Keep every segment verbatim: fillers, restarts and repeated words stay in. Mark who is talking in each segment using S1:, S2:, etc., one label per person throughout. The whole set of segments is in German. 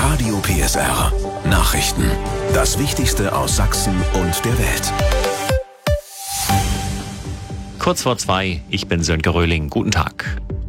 S1: Radio P S R. Nachrichten. Das Wichtigste aus Sachsen und der Welt.
S2: Kurz vor zwei, ich bin Sönke Röhling. Guten Tag.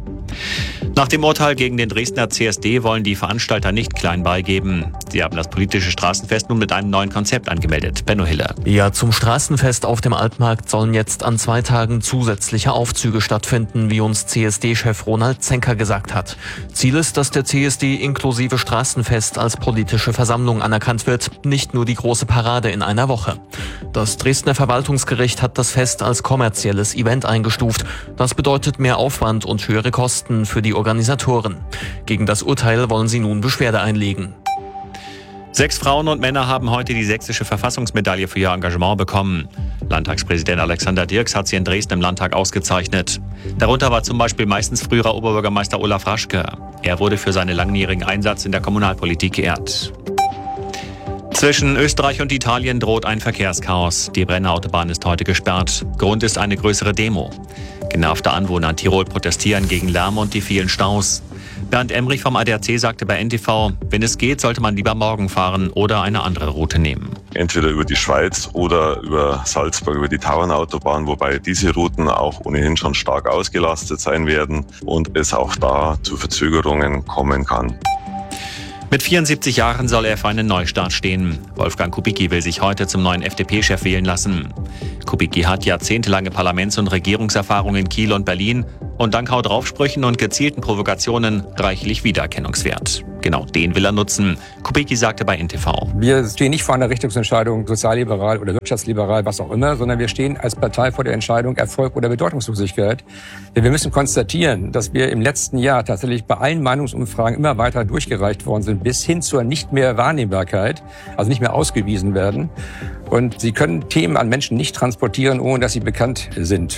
S2: Nach dem Urteil gegen den Dresdner C S D wollen die Veranstalter nicht klein beigeben. Sie haben das politische Straßenfest nun mit einem neuen Konzept angemeldet. Benno Hille.
S3: Ja, zum Straßenfest auf dem Altmarkt sollen jetzt an zwei Tagen zusätzliche Aufzüge stattfinden, wie uns C S D-Chef Ronald Zenker gesagt hat. Ziel ist, dass der C S D inklusive Straßenfest als politische Versammlung anerkannt wird, nicht nur die große Parade in einer Woche. Das Dresdner Verwaltungsgericht hat das Fest als kommerzielles Event eingestuft. Das bedeutet mehr Aufwand und höhere Kosten für die Organisatoren. Gegen das Urteil wollen sie nun Beschwerde einlegen.
S2: Sechs Frauen und Männer haben heute die sächsische Verfassungsmedaille für ihr Engagement bekommen. Landtagspräsident Alexander Dirks hat sie in Dresden im Landtag ausgezeichnet. Darunter war zum Beispiel meistens früherer Oberbürgermeister Olaf Raschke. Er wurde für seinen langjährigen Einsatz in der Kommunalpolitik geehrt. Zwischen Österreich und Italien droht ein Verkehrschaos. Die Brenner Autobahn ist heute gesperrt. Grund ist eine größere Demo. Genervte Anwohner in Tirol protestieren gegen Lärm und die vielen Staus. Bernd Emrich vom A D A C sagte bei N T V, wenn es geht, sollte man lieber morgen fahren oder eine andere Route nehmen.
S4: Entweder über die Schweiz oder über Salzburg, über die Tauernautobahn, wobei diese Routen auch ohnehin schon stark ausgelastet sein werden und es auch da zu Verzögerungen kommen kann.
S2: Mit vierundsiebzig Jahren soll er für einen Neustart stehen. Wolfgang Kubicki will sich heute zum neuen F D P-Chef wählen lassen. Kubicki hat jahrzehntelange Parlaments- und Regierungserfahrung in Kiel und Berlin und dank Haut-drauf-Sprüchen und gezielten Provokationen reichlich Wiedererkennungswert. Genau den will er nutzen. Kubicki sagte bei N T V.
S5: Wir stehen nicht vor einer Richtungsentscheidung, sozialliberal oder wirtschaftsliberal, was auch immer, sondern wir stehen als Partei vor der Entscheidung Erfolg oder Bedeutungslosigkeit. Denn wir müssen konstatieren, dass wir im letzten Jahr tatsächlich bei allen Meinungsumfragen immer weiter durchgereicht worden sind, bis hin zur nicht mehr Wahrnehmbarkeit, also nicht mehr ausgewiesen werden. Und sie können Themen an Menschen nicht transportieren, ohne dass sie bekannt sind.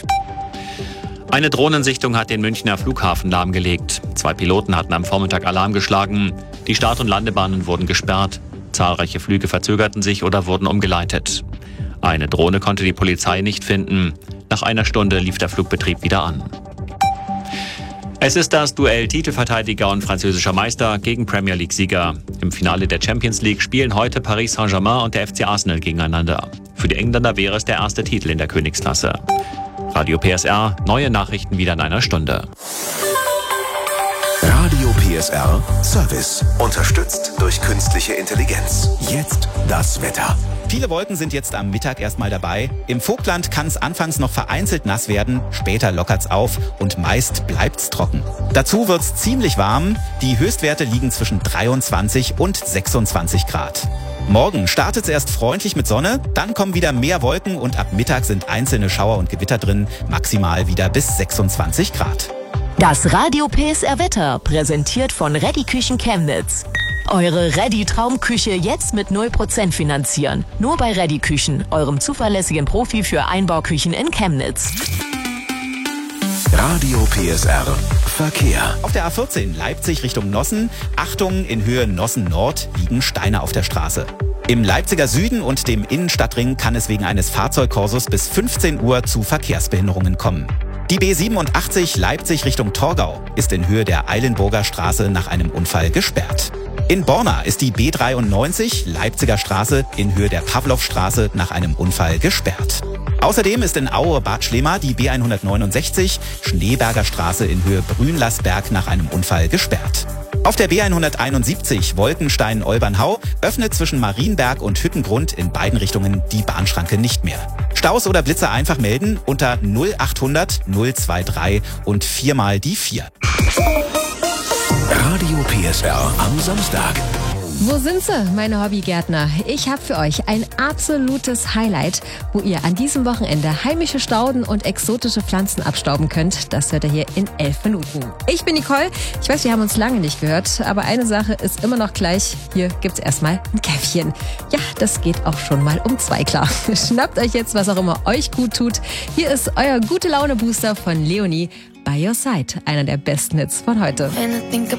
S2: Eine Drohnensichtung hat den Münchner Flughafen lahmgelegt. Zwei Piloten hatten am Vormittag Alarm geschlagen. Die Start- und Landebahnen wurden gesperrt. Zahlreiche Flüge verzögerten sich oder wurden umgeleitet. Eine Drohne konnte die Polizei nicht finden. Nach einer Stunde lief der Flugbetrieb wieder an. Es ist das Duell Titelverteidiger und französischer Meister gegen Premier League-Sieger. Im Finale der Champions League spielen heute Paris Saint-Germain und der F C Arsenal gegeneinander. Für die Engländer wäre es der erste Titel in der Königsklasse. Radio P S R, neue Nachrichten wieder in einer Stunde.
S1: Radio P S R Service. Unterstützt durch künstliche Intelligenz. Jetzt das Wetter.
S6: Viele Wolken sind jetzt am Mittag erstmal dabei. Im Vogtland kann es anfangs noch vereinzelt nass werden, später lockert's auf und meist bleibt's trocken. Dazu wird's ziemlich warm. Die Höchstwerte liegen zwischen dreiundzwanzig und sechsundzwanzig Grad. Morgen startet es erst freundlich mit Sonne, dann kommen wieder mehr Wolken und ab Mittag sind einzelne Schauer und Gewitter drin, maximal wieder bis sechsundzwanzig Grad.
S7: Das Radio P S R Wetter, präsentiert von Reddy Küchen Chemnitz. Eure Reddy Traumküche jetzt mit null Prozent finanzieren. Nur bei Reddy Küchen, eurem zuverlässigen Profi für Einbauküchen in Chemnitz.
S1: Radio P S R Verkehr.
S6: Auf der A vierzehn Leipzig Richtung Nossen. Achtung, in Höhe Nossen Nord liegen Steine auf der Straße. Im Leipziger Süden und dem Innenstadtring kann es wegen eines Fahrzeugkorsos bis fünfzehn Uhr zu Verkehrsbehinderungen kommen. Die B siebenundachtzig Leipzig Richtung Torgau ist in Höhe der Eilenburger Straße nach einem Unfall gesperrt. In Borna ist die B dreiundneunzig Leipziger Straße in Höhe der Pawlowstraße nach einem Unfall gesperrt. Außerdem ist in Aue-Bad Schlema die B hundertneunundsechzig Schneeberger Straße in Höhe Brünlasberg nach einem Unfall gesperrt. Auf der B hunderteinundsiebzig Wolkenstein-Olbernhau öffnet zwischen Marienberg und Hüttengrund in beiden Richtungen die Bahnschranke nicht mehr. Staus oder Blitzer einfach melden unter null achthundert null dreiundzwanzig und viermal die vier.
S1: Radio P S R am Samstag.
S8: Wo sind sie, meine Hobbygärtner? Ich habe für euch ein absolutes Highlight, wo ihr an diesem Wochenende heimische Stauden und exotische Pflanzen abstauben könnt. Das hört ihr hier in elf Minuten. Ich bin Nicole. Ich weiß, wir haben uns lange nicht gehört, aber eine Sache ist immer noch gleich. Hier gibt's erstmal ein Käffchen. Ja, das geht auch schon mal um zwei klar. Schnappt euch jetzt, was auch immer euch gut tut. Hier ist euer Gute-Laune-Booster von Leonie. By Your Side, einer der besten Hits von heute.